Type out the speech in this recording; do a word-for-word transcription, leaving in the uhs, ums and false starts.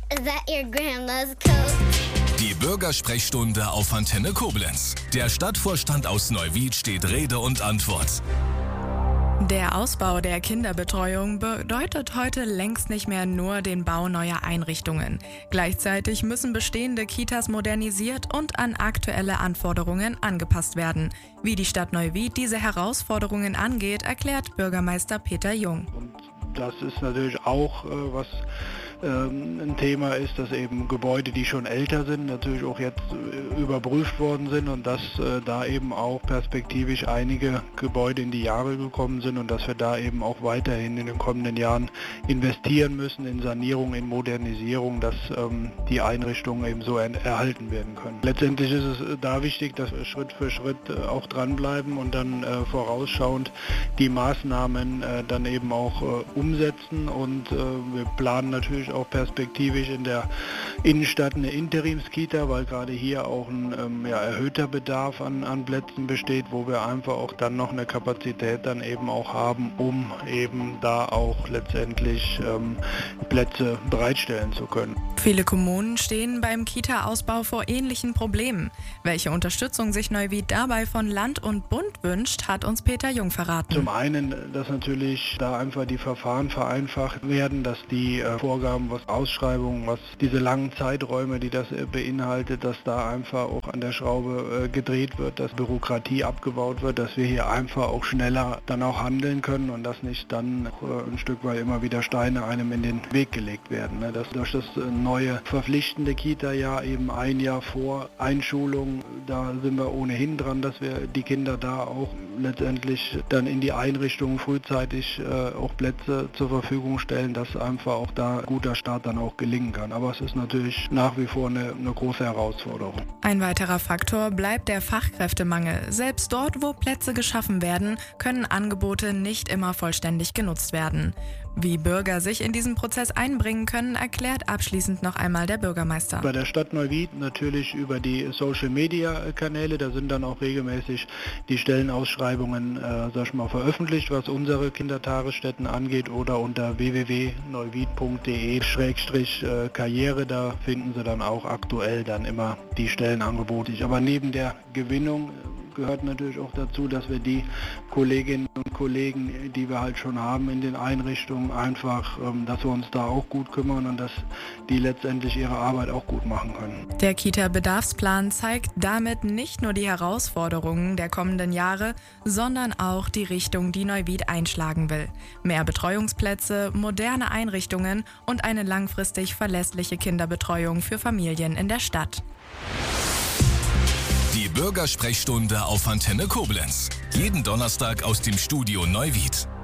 Is that your grandma's coat? Die Bürgersprechstunde auf Antenne Koblenz. Der Stadtvorstand aus Neuwied steht Rede und Antwort. Der Ausbau der Kinderbetreuung bedeutet heute längst nicht mehr nur den Bau neuer Einrichtungen. Gleichzeitig müssen bestehende Kitas modernisiert und an aktuelle Anforderungen angepasst werden. Wie die Stadt Neuwied diese Herausforderungen angeht, erklärt Bürgermeister Peter Jung. Und das ist natürlich auch äh, was ähm, ein Thema ist, dass eben Gebäude, die schon älter sind, natürlich auch jetzt äh, überprüft worden sind und dass äh, da eben auch perspektivisch einige Gebäude in die Jahre gekommen sind und dass wir da eben auch weiterhin in den kommenden Jahren investieren müssen in Sanierung, in Modernisierung, dass ähm, die Einrichtungen eben so er- erhalten werden können. Letztendlich ist es da wichtig, dass wir Schritt für Schritt äh, auch dranbleiben und dann äh, vorausschauend die Maßnahmen äh, dann eben auch äh, umsetzen und äh, wir planen natürlich auch perspektivisch in der Innenstadt eine Interimskita, weil gerade hier auch ein ähm, ja, erhöhter Bedarf an, an Plätzen besteht, wo wir einfach auch dann noch eine Kapazität dann eben auch haben, um eben da auch letztendlich ähm, Plätze bereitstellen zu können. Viele Kommunen stehen beim Kita-Ausbau vor ähnlichen Problemen. Welche Unterstützung sich Neuwied dabei von Land und Bund wünscht, hat uns Peter Jung verraten. Zum einen, dass natürlich da einfach die Verfahren vereinfacht werden, dass die äh, Vorgaben, was Ausschreibungen, was diese langen Zeiträume, die das äh, beinhaltet, dass da einfach auch an der Schraube äh, gedreht wird, dass Bürokratie abgebaut wird, dass wir hier einfach auch schneller dann auch handeln können und dass nicht dann äh, ein Stück weit immer wieder Steine einem in den Weg gelegt werden. Ne? Dass durch das äh, neue verpflichtende Kita-Jahr eben ein Jahr vor Einschulung, da sind wir ohnehin dran, dass wir die Kinder da auch letztendlich dann in die Einrichtungen frühzeitig äh, auch Plätze zur Verfügung stellen, dass einfach auch da ein guter Start dann auch gelingen kann. Aber es ist natürlich nach wie vor eine, eine große Herausforderung. Ein weiterer Faktor bleibt der Fachkräftemangel. Selbst dort, wo Plätze geschaffen werden, können Angebote nicht immer vollständig genutzt werden. Wie Bürger sich in diesen Prozess einbringen können, erklärt abschließend noch einmal der Bürgermeister. Bei der Stadt Neuwied natürlich über die Social-Media-Kanäle, da sind dann auch regelmäßig die Stellenausschreibungen äh, sag ich mal, veröffentlicht, was unsere Kindertagesstätten angeht oder unter w w w punkt neuwied punkt de Schrägstrich Karriere, da finden Sie dann auch aktuell dann immer die Stellenangebote. Aber neben der Gewinnung gehört natürlich auch dazu, dass wir die Kolleginnen und Kollegen, die wir halt schon haben in den Einrichtungen, einfach, dass wir uns da auch gut kümmern und dass die letztendlich ihre Arbeit auch gut machen können. Der Kita-Bedarfsplan zeigt damit nicht nur die Herausforderungen der kommenden Jahre, sondern auch die Richtung, die Neuwied einschlagen will. Mehr Betreuungsplätze, moderne Einrichtungen und eine langfristig verlässliche Kinderbetreuung für Familien in der Stadt. Die Bürgersprechstunde auf Antenne Koblenz. Jeden Donnerstag aus dem Studio Neuwied.